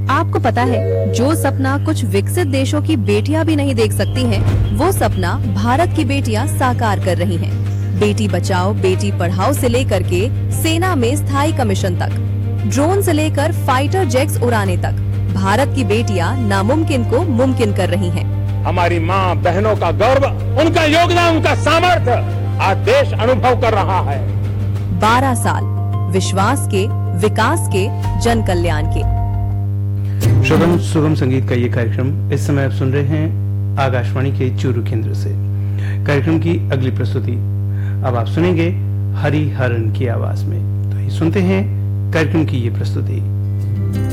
आपको पता है, जो सपना कुछ विकसित देशों की बेटियां भी नहीं देख सकती हैं, वो सपना भारत की बेटियां साकार कर रही हैं। बेटी बचाओ बेटी पढ़ाओ से लेकर के सेना में स्थायी कमीशन तक, ड्रोन से लेकर फाइटर जेट्स उड़ाने तक, भारत की बेटियां नामुमकिन को मुमकिन कर रही हैं। हमारी माँ बहनों का गौरव, उनका योगदान, उनका सामर्थ्य आज देश अनुभव कर रहा है। 12 साल विश्वास के, विकास के, जन कल्याण के। श्रोताओं, सुगम संगीत का ये कार्यक्रम इस समय आप सुन रहे हैं आकाशवाणी के चूरू केंद्र से। कार्यक्रम की अगली प्रस्तुति अब आप सुनेंगे हरिहरन की आवाज में। तो ये सुनते हैं कार्यक्रम की ये प्रस्तुति।